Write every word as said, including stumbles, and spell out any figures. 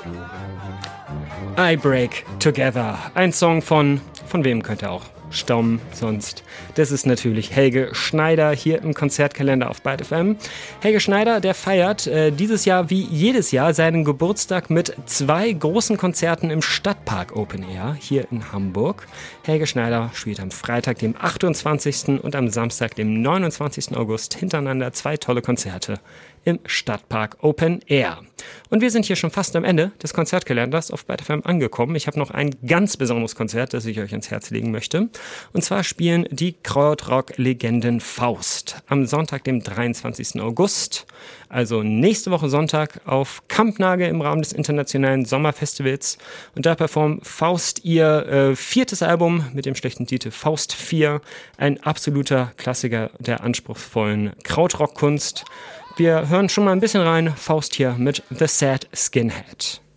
I Break Together. Ein Song von, von wem könnte auch stammen sonst? Das ist natürlich Helge Schneider hier im Konzertkalender auf Byte F M. Helge Schneider, der feiert äh, dieses Jahr wie jedes Jahr seinen Geburtstag mit zwei großen Konzerten im Stadtpark Open Air hier in Hamburg. Helge Schneider spielt am Freitag, dem achtundzwanzigsten und am Samstag, dem neunundzwanzigsten August hintereinander zwei tolle Konzerte im Stadtpark Open Air. Und wir sind hier schon fast am Ende des Konzertkalenders auf Byte F M angekommen. Ich habe noch ein ganz besonderes Konzert, das ich euch ans Herz legen möchte. Und zwar spielen die Krautrock-Legenden Faust am Sonntag, dem dreiundzwanzigsten August, also nächste Woche Sonntag, auf Kampnagel im Rahmen des Internationalen Sommerfestivals. Und da performt Faust ihr äh, viertes Album mit dem schlechten Titel Faust vier. Ein absoluter Klassiker der anspruchsvollen Krautrock-Kunst. Wir hören schon mal ein bisschen rein. Faust hier mit The Sad Skinhead.